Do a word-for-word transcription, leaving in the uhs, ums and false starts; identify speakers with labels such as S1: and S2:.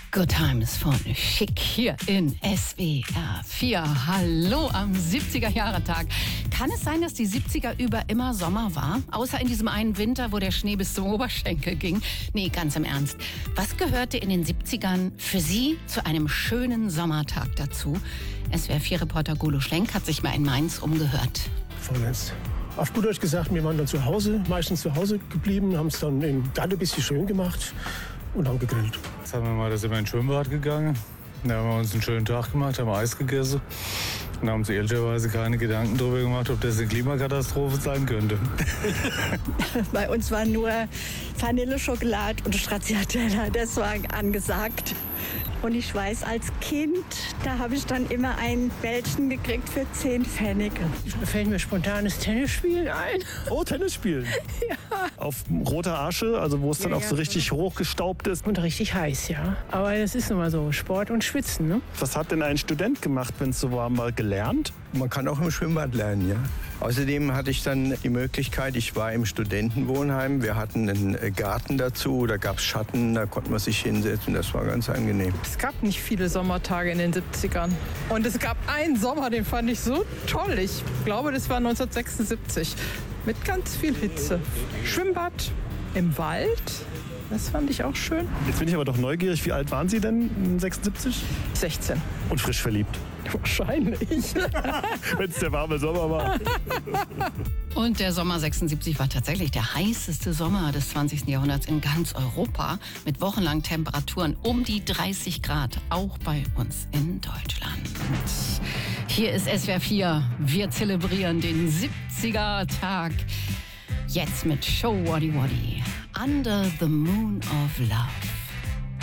S1: Good Times von Schick hier in S W R vier. Hallo am siebziger-Jahre-Tag. Kann es sein, dass die siebziger über immer Sommer war? Außer in diesem einen Winter, wo der Schnee bis zum Oberschenkel ging. Nee, ganz im Ernst. Was gehörte in den siebzigern für Sie zu einem schönen Sommertag dazu? S W R vier-Reporter Golo Schlenk hat sich mal in Mainz umgehört.
S2: Vorwärts. Auf gut Deutsch gesagt, wir waren dann zu Hause, meistens zu Hause geblieben, haben es dann im Garten ein bisschen schön gemacht und haben gegrillt.
S3: Jetzt haben wir mal, da sind wir ins Schwimmbad gegangen. Da haben wir uns einen schönen Tag gemacht, haben Eis gegessen. Und haben uns ehrlicherweise keine Gedanken darüber gemacht, ob das eine Klimakatastrophe sein könnte.
S4: Bei uns war nur Vanilleschokolade und Stracciatella, das war angesagt. Und ich weiß, als Kind, da habe ich dann immer ein Bällchen gekriegt für zehn Pfennig.
S5: Da fällt mir spontanes Tennisspielen ein.
S6: Oh, Tennisspielen?
S5: Ja.
S6: Auf roter Asche, also wo es dann
S5: Ja,
S6: auch so
S5: ja,
S6: richtig hochgestaubt ist.
S5: Und richtig heiß, ja. Aber das ist nun mal so, Sport und Schwitzen, ne?
S6: Was hat denn ein Student gemacht, wenn es so war, mal gelernt?
S7: Man kann auch im Schwimmbad lernen, ja. Außerdem hatte ich dann die Möglichkeit, ich war im Studentenwohnheim, wir hatten einen Garten dazu, da gab es Schatten, da konnte man sich hinsetzen, das war ganz angenehm.
S8: Es gab nicht viele Sommertage in den siebzigern. Und es gab einen Sommer, den fand ich so toll. Ich glaube, das war neunzehnhundertsechsundsiebzig. Mit ganz viel Hitze. Schwimmbad im Wald, das fand ich auch schön.
S6: Jetzt bin ich aber doch neugierig, wie alt waren Sie denn, sechsundsiebzig?
S8: sechzehn.
S6: Und frisch verliebt.
S8: Wahrscheinlich.
S6: Wenn es der warme Sommer war.
S1: Und der Sommer sechsundsiebzig war tatsächlich der heißeste Sommer des zwanzigsten Jahrhunderts in ganz Europa. Mit wochenlangen Temperaturen um die dreißig Grad, auch bei uns in Deutschland. Hier ist S W R vier. Wir zelebrieren den siebziger-Tag. Jetzt mit Show Waddy Waddy. Under the Moon of Love.